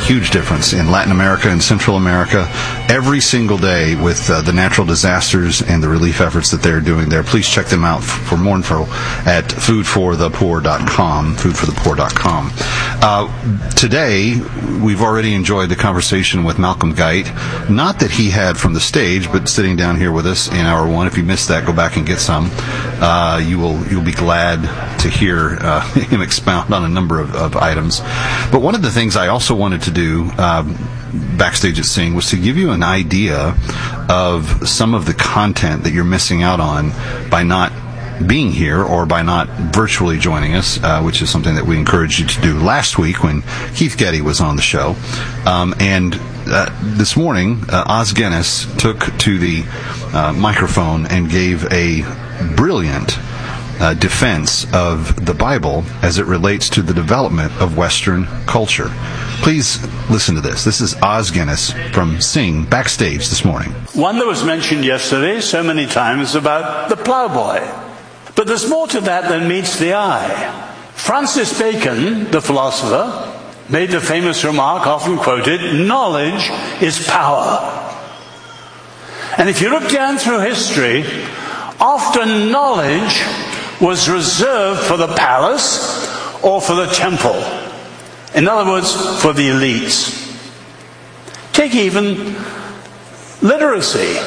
huge difference in Latin America and Central America every single day with the natural disasters and the relief efforts that they're doing there. Please check them out for more info at foodforthepoor.com, foodforthepoor.com. Today, we've already enjoyed the conversation with Malcolm Guite, not that he had from the stage, but sitting down here with us in hour one. If you missed that, go back and get some. You'll be glad to hear him expound on a number of items. But one of the things I also wanted to do backstage at Sing was to give you an idea of some of the content that you're missing out on by not being here or by not virtually joining us, which is something that we encouraged you to do last week when Keith Getty was on the show. And this morning, Os Guinness took to the microphone and gave a brilliant defense of the Bible as it relates to the development of Western culture. Please listen to this. This is Os Guinness from Sing backstage this morning. One that was mentioned yesterday so many times about the plowboy. But there's more to that than meets the eye. Francis Bacon, the philosopher, made the famous remark, often quoted, "Knowledge is power." And if you look down through history, often knowledge was reserved for the palace or for the temple. In other words, for the elites. Take even literacy.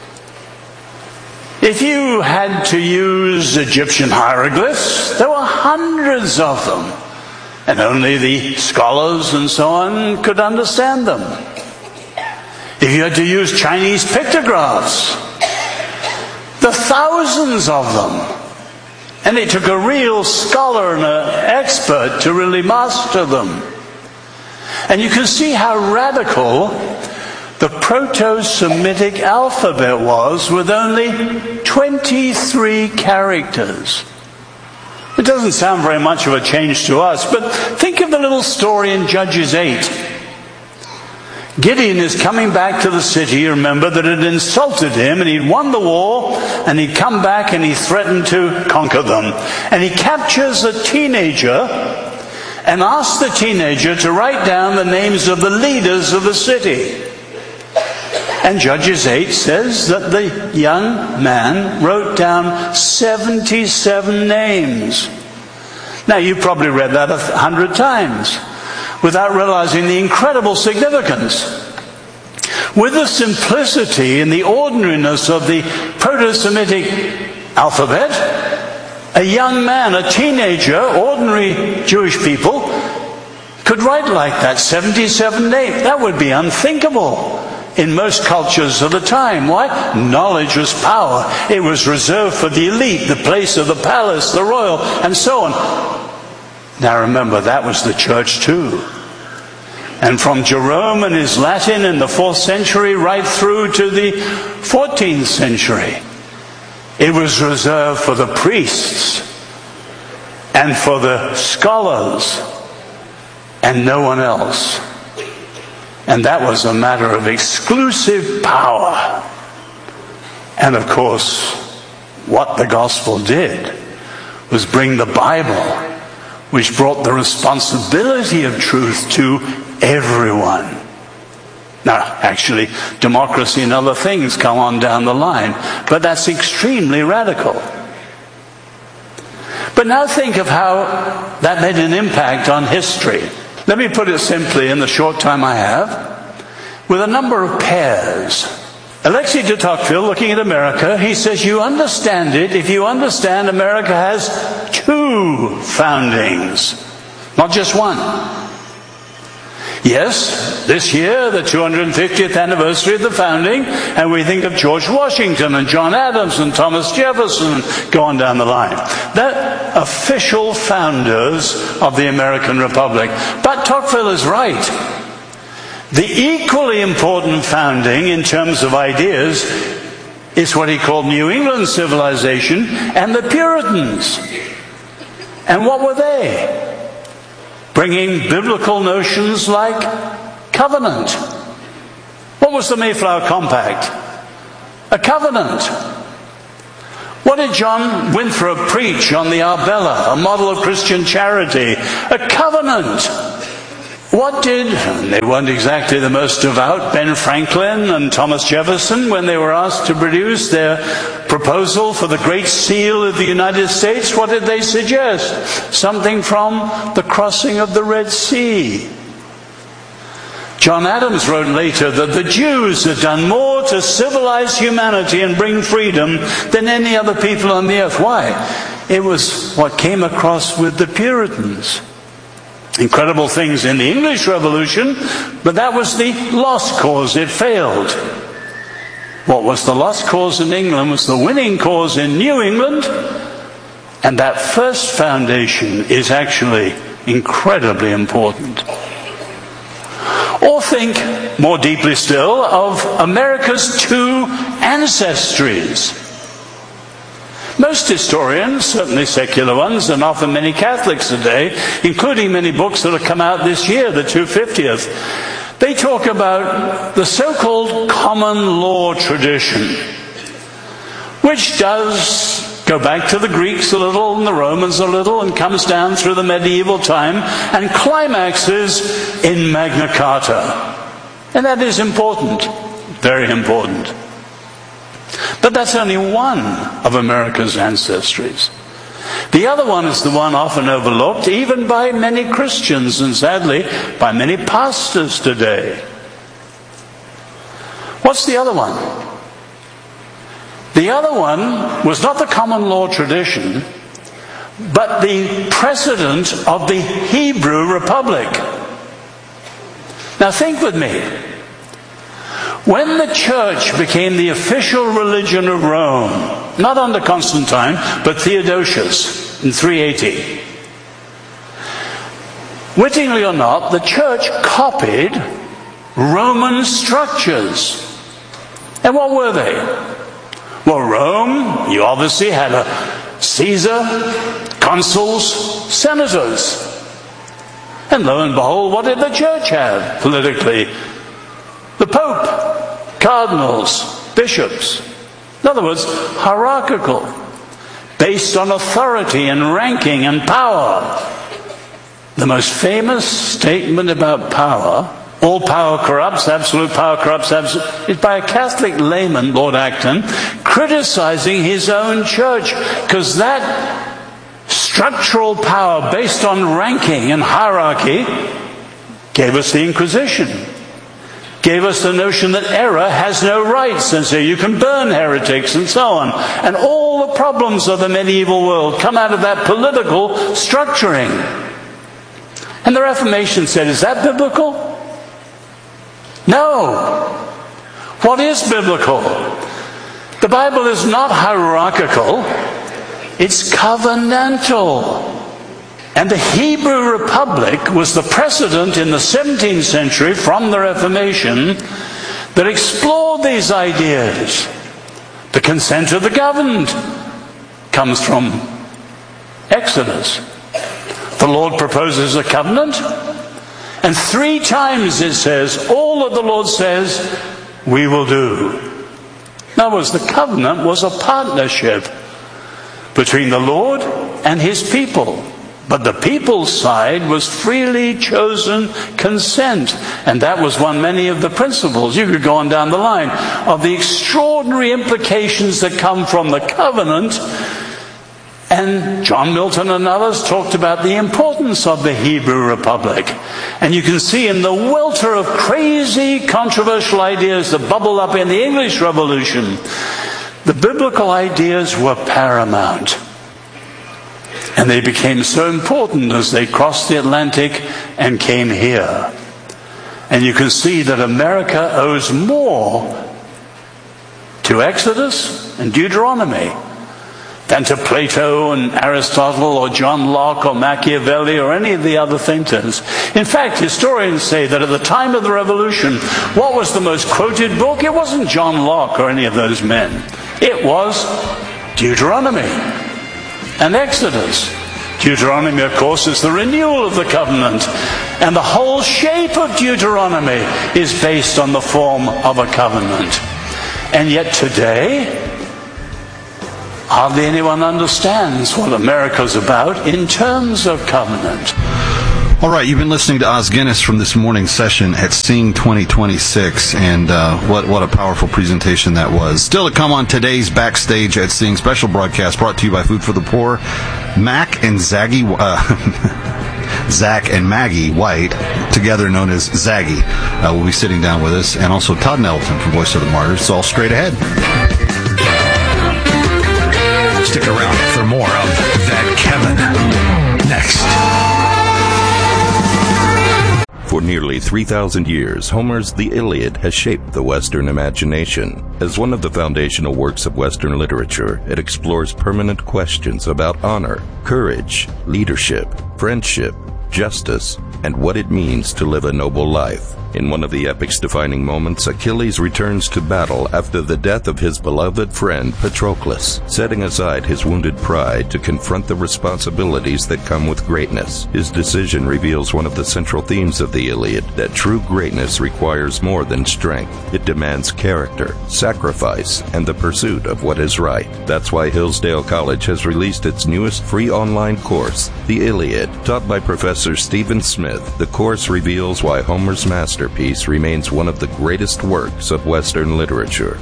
If you had to use Egyptian hieroglyphs, there were hundreds of them, and only the scholars and so on could understand them. If you had to use Chinese pictographs, the thousands of them, and it took a real scholar and an expert to really master them. And you can see how radical the Proto-Semitic alphabet was, with only 23 characters. It doesn't sound very much of a change to us, but think of the little story in Judges 8. Gideon is coming back to the city. You remember that it had insulted him, and he'd won the war, and he'd come back and he threatened to conquer them. And he captures a teenager and asks the teenager to write down the names of the leaders of the city. And Judges 8 says that the young man wrote down 77 names. Now, you've probably read that 100 times without realizing the incredible significance. With the simplicity and the ordinariness of the Proto-Semitic alphabet, a young man, a teenager, ordinary Jewish people, could write like that, 77 names. That would be unthinkable in most cultures of the time. Why? Knowledge was power. It was reserved for the elite, the place of the palace, the royal, and so on. Now remember, that was the church too. And from Jerome and his Latin in the 4th century right through to the 14th century, it was reserved for the priests and for the scholars and no one else. And that was a matter of exclusive power. And of course, what the gospel did was bring the Bible, which brought the responsibility of truth to everyone. Now, actually, democracy and other things come on down the line, but that's extremely radical. But now think of how that made an impact on history. Let me put it simply in the short time I have, with a number of pairs. Alexis de Tocqueville, looking at America, he says, you understand it if you understand America has 2 foundings, not just one. Yes, this year, the 250th anniversary of the founding, and we think of George Washington and John Adams and Thomas Jefferson, go on down the line. They're official founders of the American Republic. But Tocqueville is right. The equally important founding in terms of ideas is what he called New England civilization and the Puritans. And what were they? Bringing biblical notions like covenant. What was the Mayflower Compact? A covenant. What did John Winthrop preach on the Arbella, a model of Christian charity? A covenant. They weren't exactly the most devout, Ben Franklin and Thomas Jefferson, when they were asked to produce their proposal for the Great Seal of the United States, what did they suggest? Something from the crossing of the Red Sea. John Adams wrote later that the Jews had done more to civilize humanity and bring freedom than any other people on the earth. Why? It was what came across with the Puritans. Incredible things in the English Revolution, but that was the lost cause. It failed. What was the lost cause in England was the winning cause in New England, and that first foundation is actually incredibly important. Or think more deeply still of America's two ancestries. Most historians, certainly secular ones, and often many Catholics today, including many books that have come out this year, the 250th, they talk about the so-called common law tradition, which does go back to the Greeks a little and the Romans a little and comes down through the medieval time and climaxes in Magna Carta. And that is important, very important. But that's only one of America's ancestries. The other one is the one often overlooked, even by many Christians and sadly by many pastors today. What's the other one? The other one was not the common law tradition, but the precedent of the Hebrew Republic. Now think with me. When the church became the official religion of Rome, not under Constantine, but Theodosius in 380, wittingly or not, the church copied Roman structures. And what were they? Well, Rome, you obviously had a Caesar, consuls, senators. And lo and behold, what did the church have politically? The Pope, cardinals, bishops. In other words, hierarchical, based on authority and ranking and power. The most famous statement about power, all power corrupts, absolute power corrupts, is by a Catholic layman, Lord Acton, criticizing his own church, because that structural power based on ranking and hierarchy gave us the Inquisition. Gave us the notion that error has no rights, and so you can burn heretics and so on. And all the problems of the medieval world come out of that political structuring. And the Reformation said, is that biblical? No. What is biblical? The Bible is not hierarchical, it's covenantal. And the Hebrew Republic was the precedent in the 17th century from the Reformation that explored these ideas. The consent of the governed comes from Exodus. The Lord proposes a covenant, and 3 times it says, all that the Lord says, we will do. In other words, the covenant was a partnership between the Lord and his people. But the people's side was freely chosen consent. And that was many of the principles. You could go on down the line of the extraordinary implications that come from the covenant. And John Milton and others talked about the importance of the Hebrew Republic. And you can see in the welter of crazy, controversial ideas that bubbled up in the English Revolution, the biblical ideas were paramount. And they became so important as they crossed the Atlantic and came here. And you can see that America owes more to Exodus and Deuteronomy than to Plato and Aristotle or John Locke or Machiavelli or any of the other thinkers. In fact, historians say that at the time of the Revolution, what was the most quoted book? It wasn't John Locke or any of those men. It was Deuteronomy and Exodus. Deuteronomy, of course, is the renewal of the covenant. And the whole shape of Deuteronomy is based on the form of a covenant. And yet today, hardly anyone understands what America's about in terms of covenant. All right, you've been listening to Os Guinness from this morning's session at Sing 2026, and what a powerful presentation that was. Still to come on today's Backstage at Sing special broadcast brought to you by Food for the Poor, Zach and Maggie White, together known as Zaggy, will be sitting down with us, and also Todd Nettleton from Voice of the Martyrs. It's all straight ahead. Stick around for more of That Kevin next. For nearly 3,000 years, Homer's The Iliad has shaped the Western imagination. As one of the foundational works of Western literature, it explores permanent questions about honor, courage, leadership, friendship, justice, and what it means to live a noble life. In one of the epic's defining moments, Achilles returns to battle after the death of his beloved friend Patroclus, setting aside his wounded pride to confront the responsibilities that come with greatness. His decision reveals one of the central themes of the Iliad, that true greatness requires more than strength. It demands character, sacrifice, and the pursuit of what is right. That's why Hillsdale College has released its newest free online course, The Iliad, taught by Professor Stephen Smith. The course reveals why Homer's masterpiece remains one of the greatest works of Western literature.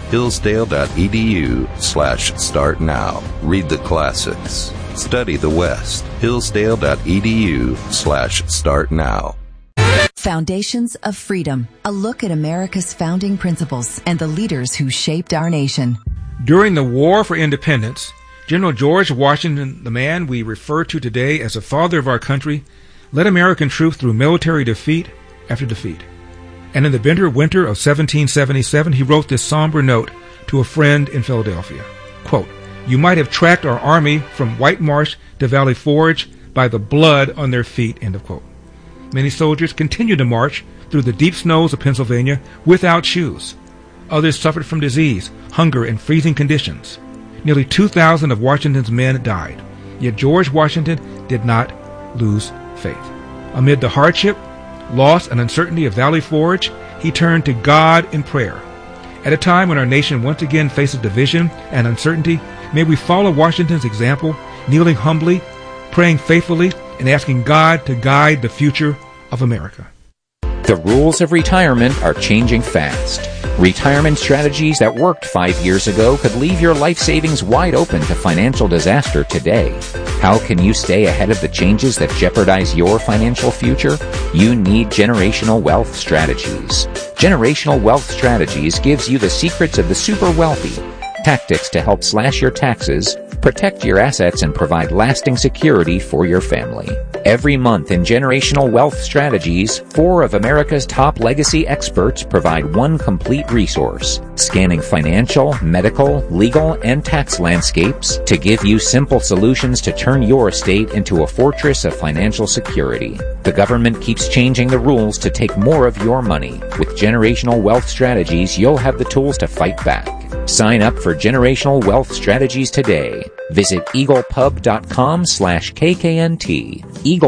Hillsdale.edu/start now. Read the classics. Study the West. Hillsdale.edu/start now. Foundations of Freedom, a look at America's founding principles and the leaders who shaped our nation. During the War for Independence, General George Washington, the man we refer to today as the father of our country, led American troops through military defeat after defeat. And in the bitter winter of 1777, he wrote this somber note to a friend in Philadelphia. Quote, "You might have tracked our army from White Marsh to Valley Forge by the blood on their feet," end of quote. Many soldiers continued to march through the deep snows of Pennsylvania without shoes. Others suffered from disease, hunger, and freezing conditions. Nearly 2,000 of Washington's men died. Yet George Washington did not lose faith. Amid the hardship, loss, and uncertainty of Valley Forge, he turned to God in prayer. At a time when our nation once again faces division and uncertainty, may we follow Washington's example, kneeling humbly, praying faithfully, and asking God to guide the future of America. The rules of retirement are changing fast. Retirement strategies that worked 5 years ago could leave your life savings wide open to financial disaster today. How can you stay ahead of the changes that jeopardize your financial future? You need Generational Wealth Strategies. Generational Wealth Strategies gives you the secrets of the super wealthy, tactics to help slash your taxes, protect your assets, and provide lasting security for your family. Every month in Generational Wealth Strategies, 4 of America's top legacy experts provide one complete resource, scanning financial, medical, legal, and tax landscapes to give you simple solutions to turn your estate into a fortress of financial security. The government keeps changing the rules to take more of your money. With Generational Wealth Strategies, you'll have the tools to fight back. Sign up for Generational Wealth Strategies today. Visit eaglepub.com/KKNT.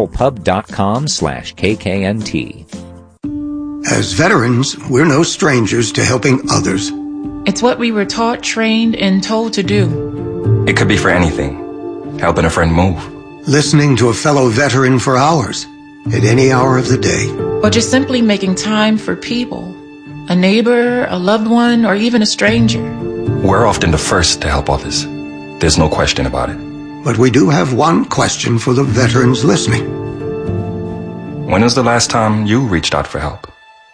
eaglepub.com/KKNT. As veterans, we're no strangers to helping others. It's what we were taught, trained, and told to do. It could be for anything. Helping a friend move. Listening to a fellow veteran for hours, at any hour of the day. Or just simply making time for people. A neighbor, a loved one, or even a stranger. We're often the first to help others. There's no question about it. But we do have one question for the veterans listening. When was the last time you reached out for help?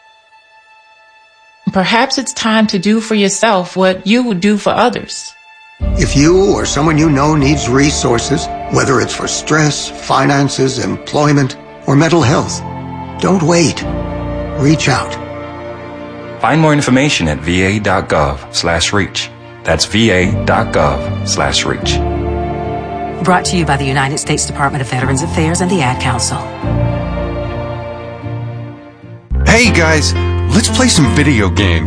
Perhaps it's time to do for yourself what you would do for others. If you or someone you know needs resources, whether it's for stress, finances, employment, or mental health, don't wait. Reach out. Find more information at va.gov/reach. That's va.gov/reach. Brought to you by the United States Department of Veterans Affairs and the Ad Council. Hey guys, let's play some video games.